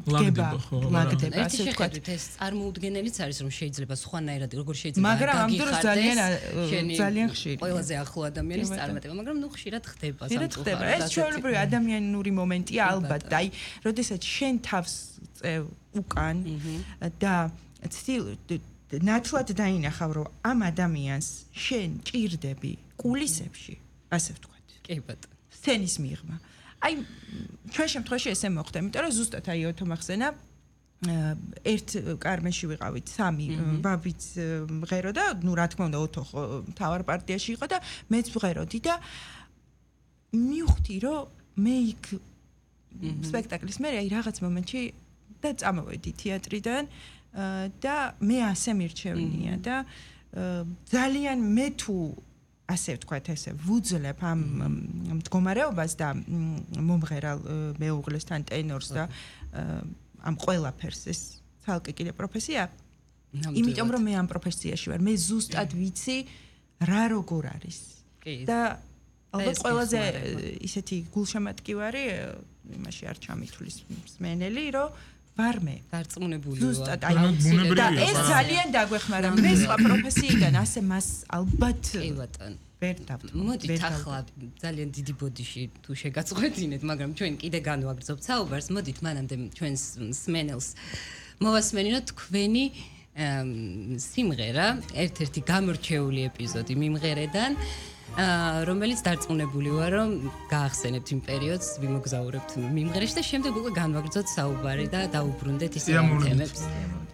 ლაგდება, ასე ვთქვათ. ეს წარმოუდგენელიც არის, რომ შეიძლება სხვანაირად როგორ შეიძლება მაგრამ ამ დროს ძალიან ხშირია. ყველაზე ახლო ადამიანის წარმატება, მაგრამ ხშირად ხდება სამწუხაროდ. ეს ჩვეულებრივი ადამიანური მომენტია ალბათ და აი, როდესაც შენ თავს წევ უკან და ნათლად დაინახავ, რომ ამ ადამიანს შენ ჭირდები კულისებში, ასე ვთქვათ. კი ბატონო. სცენის მიღმა. აი, ჩვენ შემთხვევაში ესე მოხდა, იმიტომ რომ ზუსტად აი ოთო მახსენა ერთ კარმეში ვიყავით 3 ბაბიც მღერო და ნუ რა თქმა უნდა ოთო თავარ პარტიაში იყო და მეც ვღეროდი და მივხვდი რომ მე იქ სპექტაკლის მე აი რაღაც მომენტში და წამოვედი თეატრიდან და მე ასე მირჩევნია და ძალიან მე თუ ასე ვთქვათ ესე ვუძლებ ამ მდგომარეობას და მომღერალ მეუღლესთან ტენორს და ამ ყველაფერს ეს ცალკე კიდე პროფესია იმიტომ რომ მე ამ პროფესიაში ვარ მე ზუსტად ვიცი რა როგორ არის და ალბათ ყველაზე ისეთი გულშემატკივარი იმაში არ ჩამithulis მსმენელი რომ ვარ მე დარწმუნებული ვარ ზუსტად აი და ეს ძალიან დაგვეხმარა მე სხვა პროფესიიდან ასე მას ალბათ ვერ დავთვალ მოდით ახლა ძალიან დიდი ბოდიში თუ შეგაწყვეტინეთ მაგრამ ჩვენ კიდე განვაგრძობთ საუბარს მოდით მანამდე ჩვენს მსმენელს მოვასმენინოთ თქვენი სიმღერა ერთ-ერთი გამორჩეული ეპიზოდი მიმღერედან რომელიც დარწმუნებული ვარ რომ გაახსენებთ იმ პერიოდს ვიმოგზაურებთ მიმღერეში და შემდეგ უკვე განვაგრძოთ საუბარი და დაუბრუნდეთ ის თემებს